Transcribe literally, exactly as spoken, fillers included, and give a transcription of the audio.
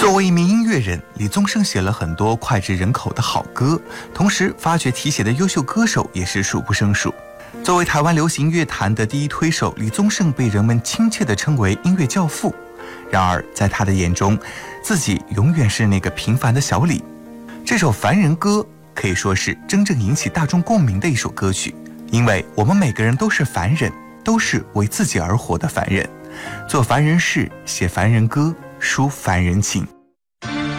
作为一名音乐人，李宗盛写了很多脍炙人口的好歌，同时发掘题写的优秀歌手也是数不胜数。作为台湾流行乐坛的第一推手，李宗盛被人们亲切地称为音乐教父。然而在他的眼中，自己永远是那个平凡的小李。这首《凡人歌》可以说是真正引起大众共鸣的一首歌曲，因为我们每个人都是凡人，都是为自己而活的凡人，做凡人事，写凡人歌，抒凡人情。